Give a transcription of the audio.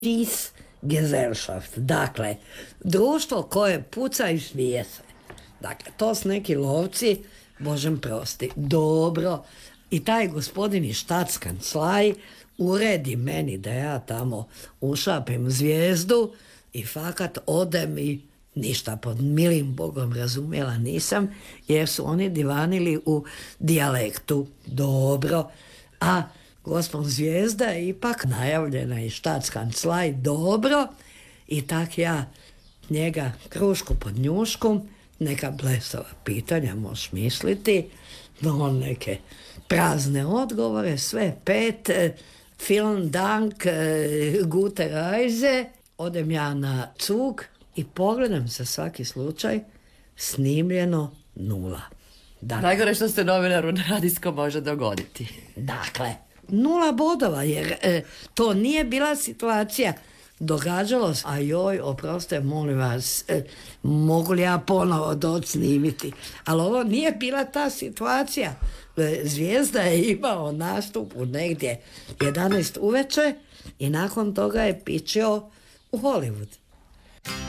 Peace Gesellschaft, dakle, društvo koje puca i smije se. Dakle, to su neki lovci, Božem prosti, dobro. I taj gospodin iz štatskanclaj uredi meni da ja tamo ušapim zvijezdu i fakat odem i ništa pod milim Bogom razumjela nisam, jer su oni divanili u dijalektu. Dobro. A gospon zvijezda je ipak najavljena i štatskanclaj, dobro. I tak ja njega krušku pod njuškom, neka blesava pitanja možeš misliti, no on neke prazne odgovore, sve 5, vielen Dank, gute Reise. Odem ja na cug i pogledam za svaki slučaj, snimljeno 0. Dakle, najgore što se novinaru na radijskom može dogoditi. Dakle, 0 bodova, jer to nije bila situacija. Događalo se, a joj, oprostite, molim vas, mogu li ja ponovo doći snimiti? Ali ovo nije bila ta situacija. Zvijezda je imao nastup u negdje 11 uveče i nakon toga je pičio u Hollywood.